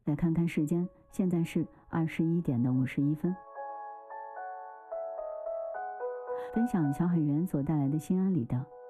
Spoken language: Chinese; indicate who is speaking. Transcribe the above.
Speaker 1: 来看看时间，现在是21:51。分享小海员所带来的心安理得。